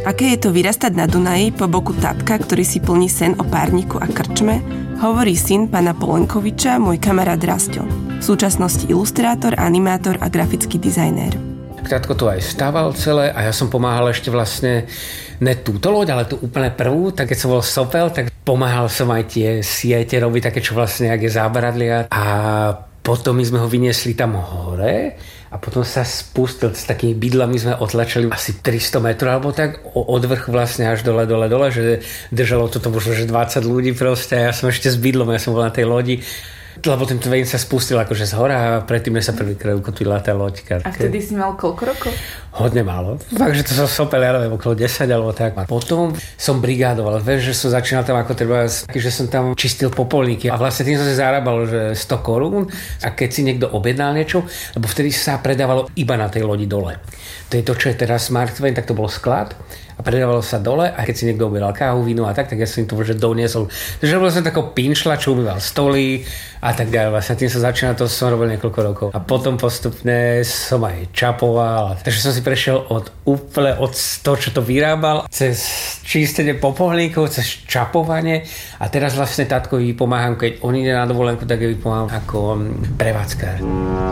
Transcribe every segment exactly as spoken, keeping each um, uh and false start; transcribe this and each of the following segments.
Aké je to vyrastať na Dunaji po boku tatka, ktorý si plní sen o párniku a krčme, hovorí syn pána Polenkoviča, môj kamarát Rasťo. V súčasnosti ilustrátor, animátor a grafický dizajnér. Tatko to aj staval celé a ja som pomáhal ešte vlastne ne túto loď, ale tú úplne prvú, tak keď som bol sopel, tak pomáhal som aj tie siete robiť také, čo vlastne jak je zábradlia a potom my sme ho vyniesli tam hore a potom sa spustil s takými bydlami, sme otlačili asi tristo metrov alebo tak od vrchu vlastne až dole, dole, dole, že držalo to možno, že dvadsať ľudí proste a ja som ešte s bydlom, ja som bol na tej lodi. Lebo ten Twain sa spustil akože z hora a predtým sa prvýkrát ukotvila tá loďka. A vtedy si mal koľko rokov? Hodne málo. Fakt, že to som sopel, ja neviem, okolo desať alebo tak. A potom som brigádoval. Vieš, že som začínal tam ako treba, že som tam čistil popolníky. A vlastne tým som si zarábal, že sto korún. A keď si niekto objednal niečo, lebo vtedy sa predávalo iba na tej lodi dole. To je to, čo je teraz Mark Twain, tak to bol sklad. A predávalo sa dole a keď si niekto objednal kávu, vínu a tak, tak ja som im to že doniesol. Takže bol som takou pinšla, čo umýval stoly a tak ďalej. Vlastne tým sa začína, to som robil niekoľko rokov. A potom postupne som aj čapoval. Takže som si prešiel od úplne od toho, čo to vyrábal, cez čistenie popolníkov, cez čapovanie a teraz vlastne tatkovi pomáham, keď on ide na dovolenku, tak jej pomáham ako prevádzkar.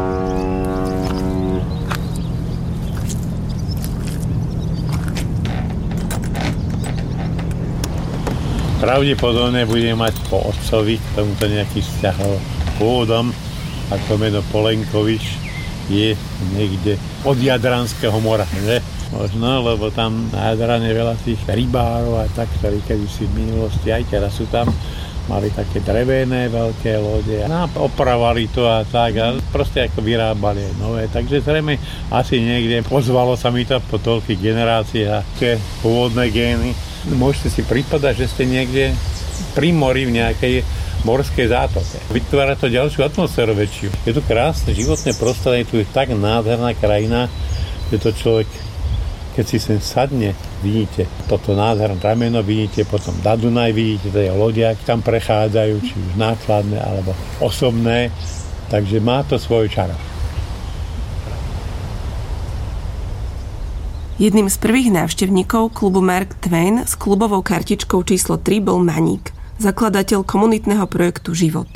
Pravdepodobne budem mať po otcovi k tomuto nejaký vzťah pôvodom, ako meno Polenkovič je niekde od Jadranského mora, že? Možno, lebo tam na Jadrane veľa tých rybárov a tak, ktorí kedysi v minulosti aj teraz sú tam, mali také drevené veľké lode a opravali to a tak a proste ako vyrábali nové, takže zrejme asi niekde pozvalo sa mi to po toľkých generáciách a tie pôvodné gény. Môžete si pripadať, že ste niekde pri mori v nejakej morskej zátoke. Vytvára to ďalšiu atmosféru väčšiu. Je tu krásne životné prostredie, tu je tak nádherná krajina, že to človek, keď si sem sadne, vidíte toto nádherné rameno, vidíte potom na Dunaj, vidíte tie lodia, tam prechádzajú, či už nákladné alebo osobné, takže má to svoj čar. Jedným z prvých návštevníkov klubu Mark Twain s klubovou kartičkou číslo tri bol Maník, zakladateľ komunitného projektu Život.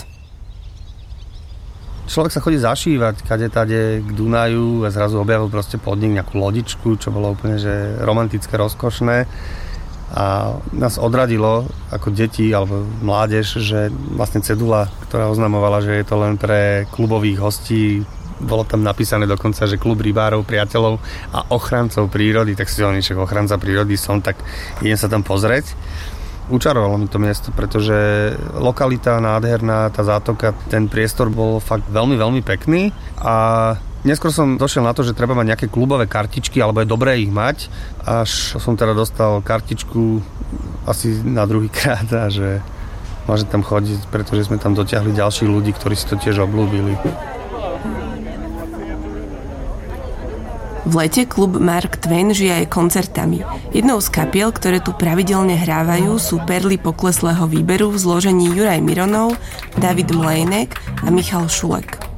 Človek sa chodí zašívať kade-tade k Dunaju a zrazu objavil proste podnik, nejakú lodičku, čo bolo úplne že romantické, rozkošné. A nás odradilo ako deti alebo mládež, že vlastne cedula, ktorá oznamovala, že je to len pre klubových hostí, bolo tam napísané dokonca, že klub rybárov, priateľov a ochrancov prírody, tak si hovorím, že ochranca prírody som, tak idem sa tam pozrieť. Učarovalo mi to miesto, pretože lokalita nádherná, tá zátoka, ten priestor bol fakt veľmi, veľmi pekný a neskôr som došiel na to, že treba mať nejaké klubové kartičky, alebo je dobré ich mať, až som teda dostal kartičku asi na druhý krát a že môžem tam chodiť, pretože sme tam dotiahli ďalších ľudí, ktorí si to tiež obľúbili. V lete klub Mark Twain žije aj koncertami. Jednou z kapiel, ktoré tu pravidelne hrávajú, sú perly pokleslého výberu v zložení Juraj Mironov, David Mlejnek a Michal Šulek.